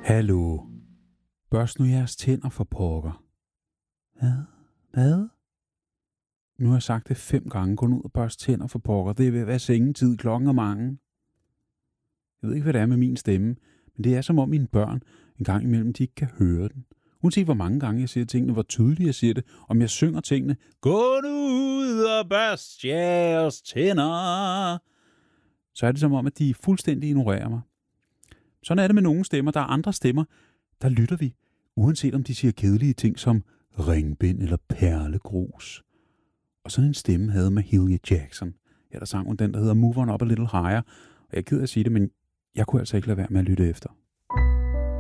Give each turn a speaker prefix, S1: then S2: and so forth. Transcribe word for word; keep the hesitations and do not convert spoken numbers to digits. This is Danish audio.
S1: Hallo. Børst nu jeres tænder for pokker. Hvad? Hvad? Nu har jeg sagt det fem gange. Gå ud og børst tænder for pokker. Det er ved at være sengetid. Klokken er mange. Jeg ved ikke, hvad det er med min stemme, men det er som om mine børn en gang imellem, de ikke kan høre den. Uanset hvor mange gange jeg siger tingene, hvor tydeligt jeg siger det, om jeg synger tingene. Gå nu ud og børst jeres tænder. Så er det som om, at de fuldstændig ignorerer mig. Sådan er det med nogle stemmer. Der er andre stemmer, der lytter vi, uanset om de siger kedelige ting som ringbind eller perlegrus. Og sådan en stemme havde Mahalia Jackson. Ja, der sang hun den, der hedder Move On Up A Little Higher. Og jeg er ked af at sige det, men jeg kunne altså ikke lade være med at lytte efter.